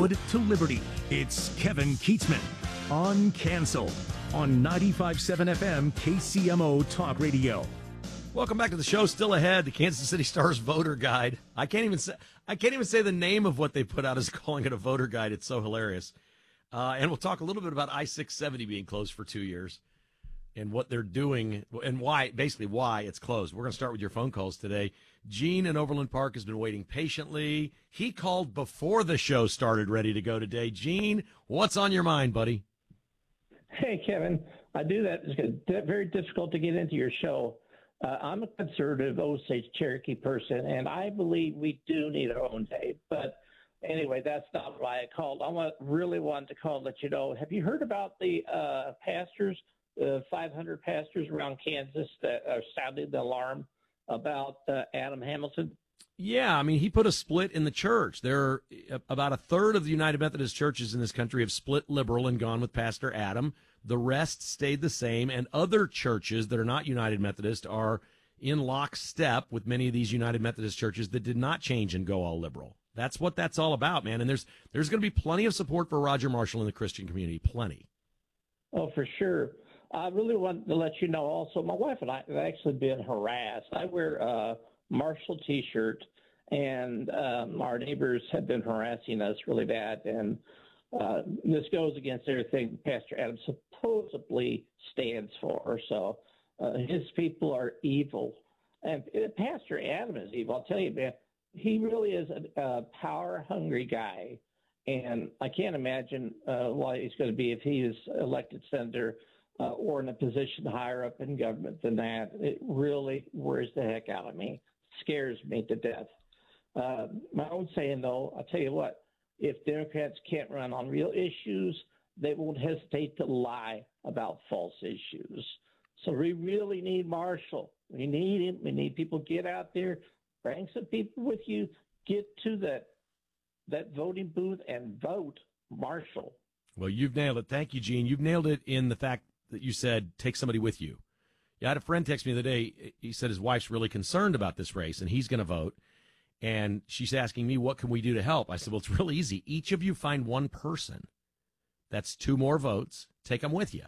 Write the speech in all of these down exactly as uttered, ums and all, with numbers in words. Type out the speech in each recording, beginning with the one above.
Hollywood to Liberty. It's Kevin Keatsman on Cancel on ninety-five point seven F M K C M O Talk Radio. Welcome back to the show. Still ahead, the Kansas City Stars voter guide. I can't even say I can't even say the name of what they put out as calling it a voter guide. It's so hilarious. Uh, and we'll talk a little bit about I six seventy being closed for two years and what they're doing and why, basically why it's closed. We're going to start with your phone calls today. Gene in Overland Park has been waiting patiently. He called before the show started, ready to go today. Gene, what's on your mind, buddy? Hey, Kevin. I do that. It's very difficult to get into your show. Uh, I'm a conservative Osage Cherokee person, and I believe we do need our own day. But anyway, that's not why I called. I want, really wanted to call and let you know. Have you heard about the uh, pastors, uh, five hundred pastors around Kansas that are sounding the alarm about uh, Adam Hamilton? Yeah, I mean, he put a split in the church. There are about a third of the United Methodist churches in this country have split liberal and gone with Pastor Adam. The rest stayed the same, and other churches that are not United Methodist are in lockstep with many of these United Methodist churches that did not change and go all liberal. That's what that's all about, man. And there's there's going to be plenty of support for Roger Marshall in the Christian community, plenty. Oh, for sure. I really wanted to let you know also, my wife and I have actually been harassed. I wear a Marshall T-shirt, and um, our neighbors have been harassing us really bad, and Uh, this goes against everything Pastor Adam supposedly stands for. So uh, his people are evil. And uh, Pastor Adam is evil. I'll tell you, man, he really is a, a power-hungry guy. And I can't imagine uh, why he's going to be if he is elected senator uh, or in a position higher up in government than that. It really worries the heck out of me, scares me to death. Uh, my own saying, though, I'll tell you what, if Democrats can't run on real issues, they won't hesitate to lie about false issues. So we really need Marshall. We need him. We need people to get out there, bring some people with you, get to that that voting booth and vote Marshall. Well, you've nailed it. Thank you, Gene. You've nailed it in the fact that you said take somebody with you. Yeah, I had a friend text me the other day. He said his wife's really concerned about this race, and he's going to vote. And she's asking me, what can we do to help? I said, well, it's real easy. Each of you find one person. That's two more votes. Take them with you.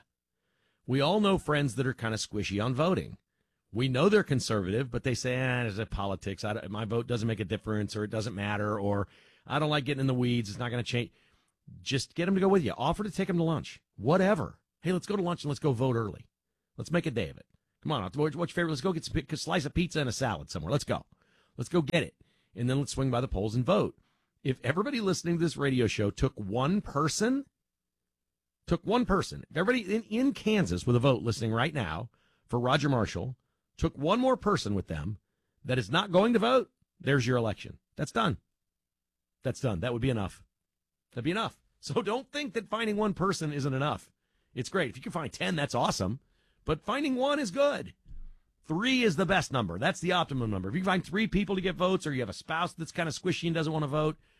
We all know friends that are kind of squishy on voting. We know they're conservative, but they say, eh, it's politics. I, my vote doesn't make a difference, or it doesn't matter, or I don't like getting in the weeds. It's not going to change. Just get them to go with you. Offer to take them to lunch. Whatever. Hey, let's go to lunch and let's go vote early. Let's make a day of it. Come on, what's your favorite? Let's go get some, a slice of pizza and a salad somewhere. Let's go. Let's go get it. And then let's swing by the polls and vote. If everybody listening to this radio show took one person, took one person, if everybody in, in Kansas with a vote listening right now for Roger Marshall, took one more person with them that is not going to vote, there's your election. That's done. That's done. That would be enough. That'd be enough. So don't think that finding one person isn't enough. It's great. If you can find ten, that's awesome. But finding one is good. Three is the best number. That's the optimum number. If you can find three people to get votes, or you have a spouse that's kind of squishy and doesn't want to vote,